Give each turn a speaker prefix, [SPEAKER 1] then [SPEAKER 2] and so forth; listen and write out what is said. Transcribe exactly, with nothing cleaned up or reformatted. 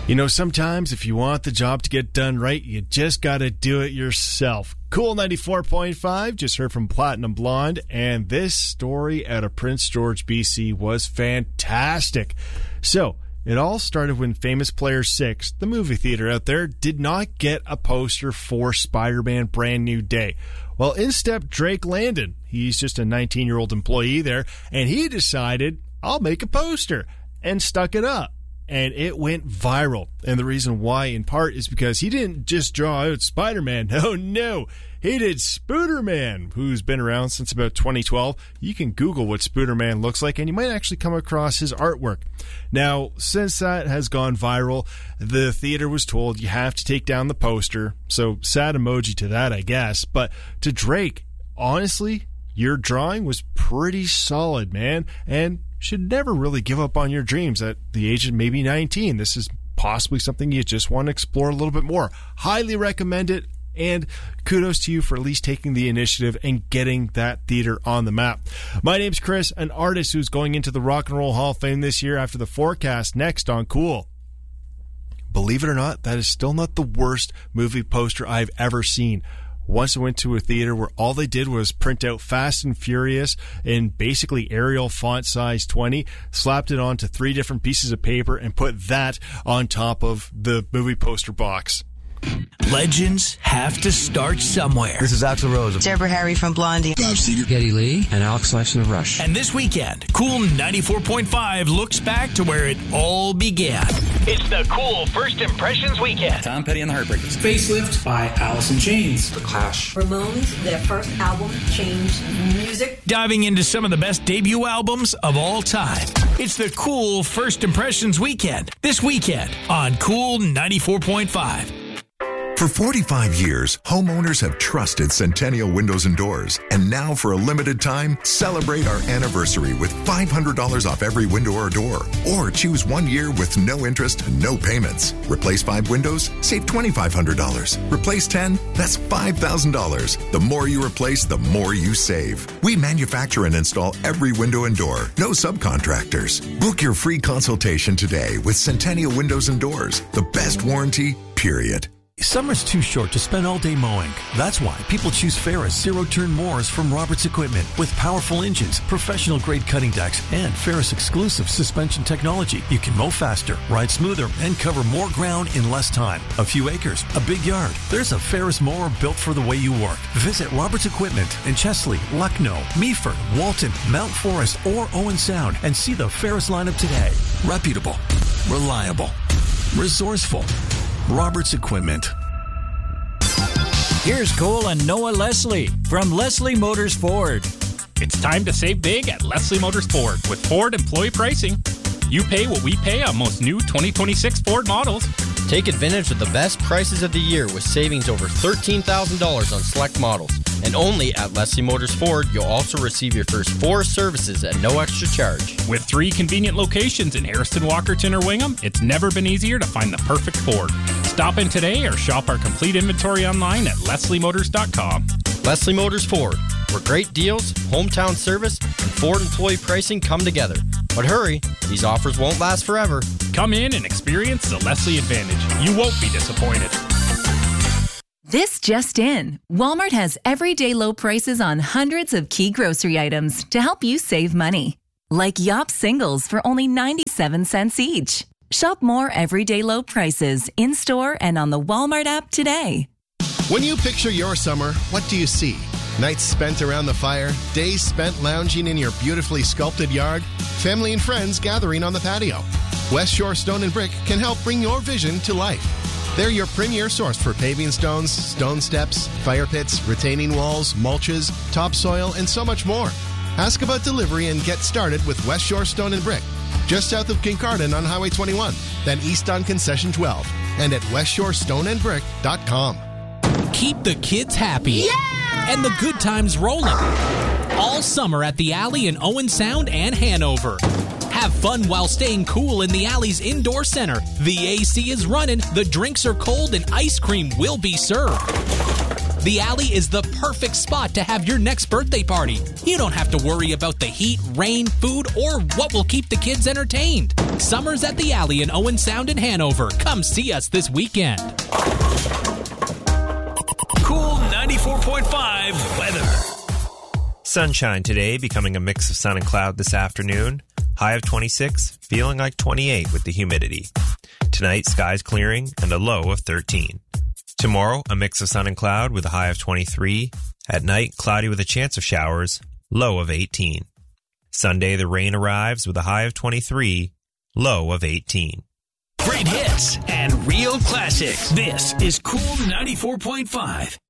[SPEAKER 1] You know, sometimes if you want the job to get done right, you just got to do it yourself. Cool ninety-four point five, just heard from Platinum Blonde, and this story out of Prince George, B C was fantastic. So, it all started when Famous Player six, the movie theater out there, did not get a poster for Spider-Man Brand New Day. Well, in stepped Drake Landon. He's just a nineteen-year-old employee there, and he decided, I'll make a poster, and stuck it up. And it went viral. And the reason why, in part, is because he didn't just draw out Spider-Man. Oh, no. He did Spooderman, who's been around since about twenty twelve. You can Google what Spooderman looks like, and you might actually come across his artwork. Now, since that has gone viral, the theater was told you have to take down the poster. So, sad emoji to that, I guess. But to Drake, honestly, your drawing was pretty solid, man. And should never really give up on your dreams at the age of maybe nineteen. This is possibly something you just want to explore a little bit more. Highly recommend it, and kudos to you for at least taking the initiative and getting that theater on the map. My name's Chris, an artist who's going into the Rock and Roll Hall of Fame this year after the forecast next on Cool. Believe it or not, that is still not the worst movie poster I've ever seen. Once I went to a theater where all they did was print out Fast and Furious in basically Arial font size twenty, slapped it onto three different pieces of paper, and put that on top of the movie poster box.
[SPEAKER 2] Legends have to start somewhere.
[SPEAKER 3] This is Axl Rose.
[SPEAKER 4] Deborah Harry from Blondie.
[SPEAKER 5] Bob Seger. Geddy Lee. And Alex Lifeson of Rush.
[SPEAKER 2] And this weekend, Cool ninety-four point five looks back to where it all began. It's the Cool First Impressions Weekend.
[SPEAKER 6] Tom Petty and the Heartbreakers.
[SPEAKER 7] Facelift by Alice in Chains.
[SPEAKER 6] The Clash.
[SPEAKER 8] Ramones, their first album, changed music.
[SPEAKER 2] Diving into some of the best debut albums of all time. It's the Cool First Impressions Weekend. This weekend on Cool ninety-four point five.
[SPEAKER 9] For forty-five years, homeowners have trusted Centennial Windows and Doors. And now, for a limited time, celebrate our anniversary with five hundred dollars off every window or door. Or choose one year with no interest and no payments. Replace five windows? Save two thousand five hundred dollars. Replace ten? That's five thousand dollars. The more you replace, the more you save. We manufacture and install every window and door. No subcontractors. Book your free consultation today with Centennial Windows and Doors. The best warranty, period.
[SPEAKER 10] Summer's too short to spend all day mowing. That's why people choose Ferris zero-turn mowers from Roberts Equipment. With powerful engines, professional-grade cutting decks, and Ferris exclusive suspension technology, you can mow faster, ride smoother, and cover more ground in less time. A few acres, a big yard. There's a Ferris mower built for the way you work. Visit Roberts Equipment in Chesley, Lucknow, Meaford, Walton, Mount Forest, or Owen Sound, and see the Ferris lineup today. Reputable, reliable, resourceful. Roberts Equipment.
[SPEAKER 11] Here's Cole and Noah Leslie from Leslie Motors Ford.
[SPEAKER 12] It's time to save big at Leslie Motors Ford with Ford employee pricing. You pay what we pay on most new twenty twenty-six Ford models.
[SPEAKER 13] Take advantage of the best prices of the year with savings over thirteen thousand dollars on select models. And only at Leslie Motors Ford, you'll also receive your first four services at no extra charge.
[SPEAKER 12] With three convenient locations in Harrison, Walkerton, or Wingham, it's never been easier to find the perfect Ford. Stop in today or shop our complete inventory online at leslie motors dot com.
[SPEAKER 13] Leslie Motors Ford, where great deals, hometown service, and Ford employee pricing come together. But hurry, these offers won't last forever.
[SPEAKER 12] Come in and experience the Leslie advantage. You won't be disappointed.
[SPEAKER 14] This just in. Walmart has everyday low prices on hundreds of key grocery items to help you save money. Like Yop singles for only ninety-seven cents each. Shop more everyday low prices in-store and on the Walmart app today.
[SPEAKER 15] When you picture your summer, what do you see? Nights spent around the fire, days spent lounging in your beautifully sculpted yard, family and friends gathering on the patio. West Shore Stone and Brick can help bring your vision to life. They're your premier source for paving stones, stone steps, fire pits, retaining walls, mulches, topsoil, and so much more. Ask about delivery and get started with West Shore Stone and Brick, just south of Kincardine on Highway twenty-one, then east on Concession twelve, and at west shore stone and brick dot com.
[SPEAKER 16] Keep the kids happy.
[SPEAKER 8] Yeah!
[SPEAKER 16] And the good times rolling. All summer at the Alley in Owen Sound and Hanover. Have fun while staying cool in the Alley's indoor center. The A C is running, the drinks are cold, and ice cream will be served. The Alley is the perfect spot to have your next birthday party. You don't have to worry about the heat, rain, food, or what will keep the kids entertained. Summer's at the Alley in Owen Sound in Hanover. Come see us this weekend.
[SPEAKER 2] Cool ninety-four point five weather.
[SPEAKER 3] Sunshine today, becoming a mix of sun and cloud this afternoon. High of twenty-six, feeling like twenty-eight with the humidity. Tonight, skies clearing and a low of thirteen. Tomorrow, a mix of sun and cloud with a high of twenty-three. At night, cloudy with a chance of showers, low of eighteen. Sunday, the rain arrives with a high of twenty-three, low of eighteen.
[SPEAKER 2] Great hits and real classics. This is Cool ninety-four point five.